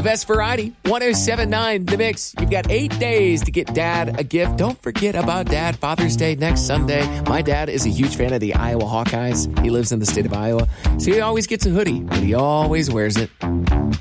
best variety, 107.9 The Mix. You've got 8 days to get Dad a gift. Don't forget about Dad, Father's Day next Sunday. My dad is a huge fan of the Iowa Hawkeyes. He lives in the state of Iowa, so he always gets a hoodie, but he always wears it.